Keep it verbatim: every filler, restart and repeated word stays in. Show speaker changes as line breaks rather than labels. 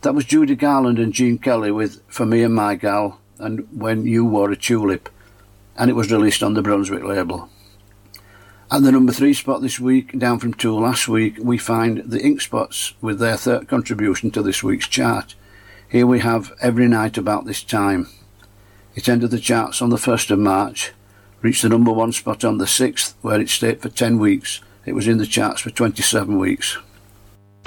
That was Judy Garland and Gene Kelly with For Me and My Gal and When You Wore a Tulip, and it was released on the Brunswick label. At the number three spot this week, down from two last week, we find the Ink Spots with their third contribution to this week's chart. Here we have Every Night About This Time. It entered the charts on the first of March, reached the number one spot on the sixth, where it stayed for ten weeks. It was in the charts for twenty-seven weeks.